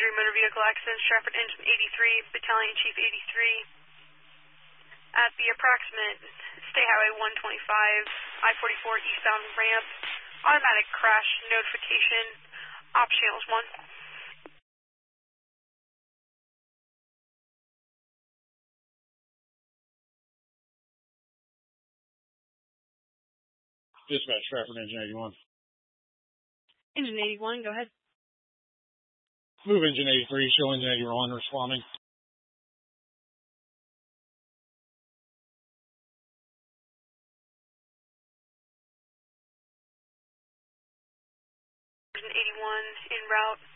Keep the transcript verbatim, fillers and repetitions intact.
three motor vehicle accident, Stratford Engine eighty-three, Battalion Chief eighty-three. At the approximate State Highway one twenty-five, I forty-four eastbound ramp, automatic crash notification, op channels one. Dispatch, Stratford Engine eighty-one. Engine eighty-one, go ahead. Move Engine eighty-three, show Engine eighty-one responding. Engine eighty-one en route.